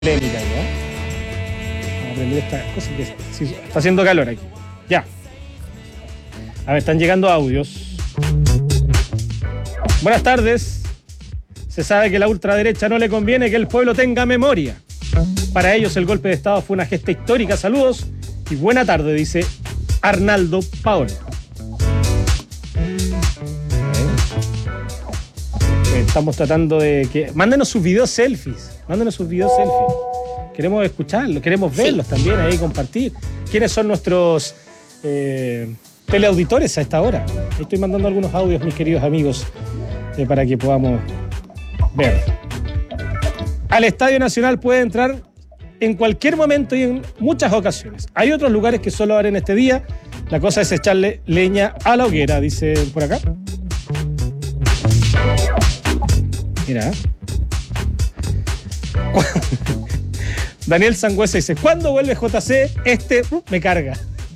polémica ya. Vamos a aprender esta cosa que sí, está haciendo calor aquí. Ya. A ver, están llegando audios. Buenas tardes. Se sabe que a la ultraderecha no le conviene que el pueblo tenga memoria. Para ellos el golpe de Estado fue una gesta histórica. Saludos y buena tarde, dice Arnaldo Paolo. Estamos tratando de que... Mándenos sus videos selfies. Queremos escucharlos, queremos verlos también ahí, compartir. ¿Quiénes son nuestros teleauditores a esta hora? Estoy mandando algunos audios, mis queridos amigos, para que podamos ver. Al Estadio Nacional puede entrar en cualquier momento y en muchas ocasiones. Hay otros lugares que solo abren este día. La cosa es echarle leña a la hoguera, dice por acá. Mira. Daniel Sangüesa dice, ¿cuándo vuelve JC? Me carga.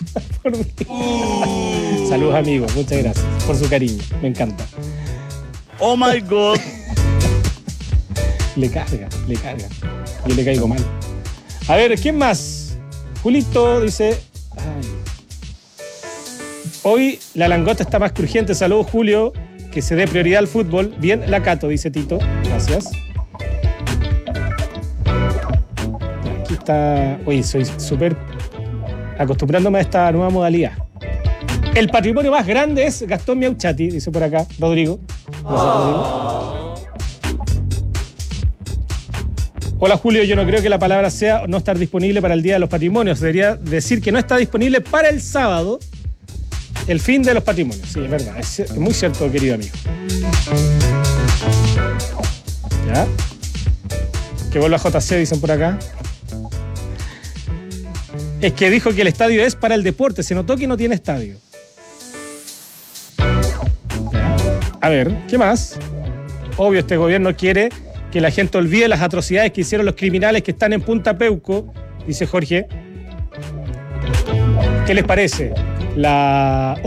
Saludos, amigos. Muchas gracias por su cariño. Me encanta. Oh my God. Le carga. Yo le caigo mal. A ver, ¿quién más? Julito dice... Ay. Hoy la langosta está más crujiente. Saludos, Julio. Que se dé prioridad al fútbol. Bien, la Cato, dice Tito. Gracias. Aquí está... Oye, soy súper acostumbrándome a esta nueva modalidad. El patrimonio más grande es Gastón Miauchati, dice por acá Rodrigo. Gracias, Rodrigo. Hola, Julio. Yo no creo que la palabra sea no estar disponible para el Día de los Patrimonios. Debería decir que no está disponible para el sábado. El fin de los patrimonios. Sí, es verdad. Es muy cierto, querido amigo. ¿Ya? Que vuelva JC, dicen por acá. Es que dijo que el estadio es para el deporte. Se notó que no tiene estadio. ¿Ya? A ver, ¿qué más? Obvio, este gobierno quiere que la gente olvide las atrocidades que hicieron los criminales que están en Punta Peuco, dice Jorge. ¿Qué les parece? La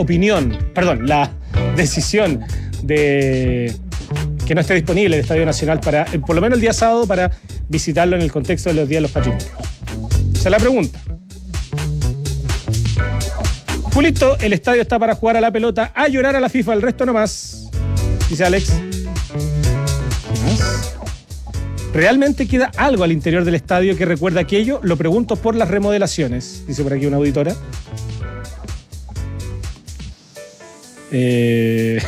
decisión de que no esté disponible el Estadio Nacional para, por lo menos el día sábado, para visitarlo en el contexto de los días de los patrimonios. Esa es la pregunta. Julito, el estadio está para jugar a la pelota, a llorar a la FIFA, el resto nomás, dice Alex. ¿Qué más? ¿Realmente queda algo al interior del estadio que recuerda aquello? Lo pregunto por las remodelaciones, dice por aquí una auditora. Es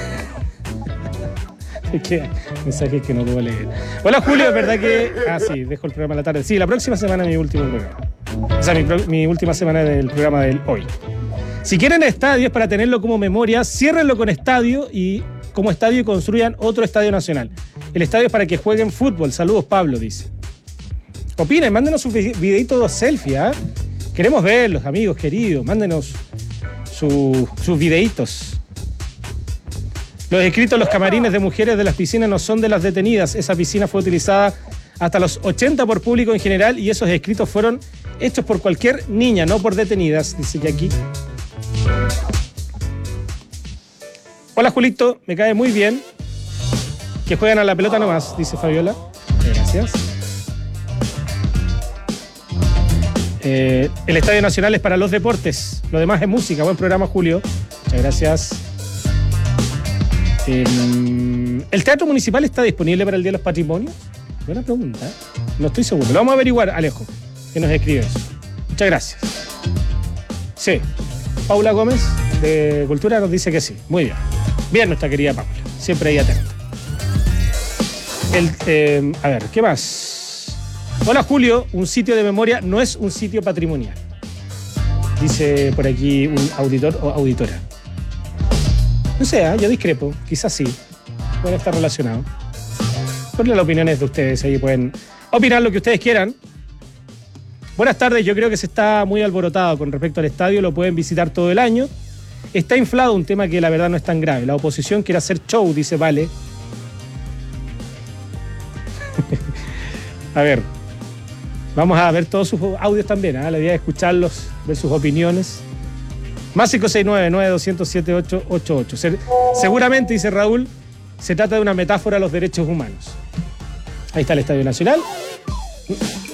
que mensajes que no puedo leer. Hola, Julio, es verdad que... sí, dejo el programa a la tarde. Sí, la próxima semana mi último programa. O sea, mi última semana del programa del hoy. Si quieren estadios para tenerlo como memoria, ciérrenlo con estadio y como estadio construyan otro estadio nacional. El estadio es para que jueguen fútbol. Saludos, Pablo, dice. Opinen, mándenos sus videitos selfie, ¿eh? Queremos verlos, amigos queridos. Mándenos sus videitos. Los escritos en los camarines de mujeres de las piscinas no son de las detenidas. Esa piscina fue utilizada hasta los 80 por público en general y esos escritos fueron hechos por cualquier niña, no por detenidas, dice Jackie. Hola, Julito, me cae muy bien. Que juegan a la pelota nomás, dice Fabiola. Gracias. El Estadio Nacional es para los deportes. Lo demás es música. Buen programa, Julio. Muchas gracias. ¿El Teatro Municipal está disponible para el Día de los Patrimonios? Buena pregunta. No estoy seguro. Lo vamos a averiguar, Alejo, que nos escribe eso. Muchas gracias. Sí. Paula Gómez, de Cultura, nos dice que sí. Muy bien. Bien, nuestra querida Paula. Siempre ahí atenta. A ver, ¿qué más? Hola, Julio. Un sitio de memoria no es un sitio patrimonial. Dice por aquí un auditor o auditora. No sé, yo discrepo. Quizás sí. Puede estar relacionado. Ponle las opiniones de ustedes. Ahí pueden opinar lo que ustedes quieran. Buenas tardes. Yo creo que se está muy alborotado con respecto al estadio. Lo pueden visitar todo el año. Está inflado, un tema que la verdad no es tan grave. La oposición quiere hacer show, dice Vale. A ver. Vamos a ver todos sus audios también. La idea es escucharlos, ver sus opiniones. Más 569-9207-888. Seguramente, dice Raúl, se trata de una metáfora a los derechos humanos. Ahí está el Estadio Nacional.